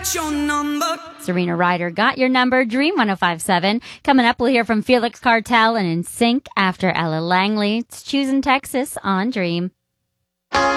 your number. Serena Ryder got your number. Dream 105.7. Coming up, we'll hear from Felix Cartel and NSYNC after Ella Langley. It's Choosing Texas on Dream.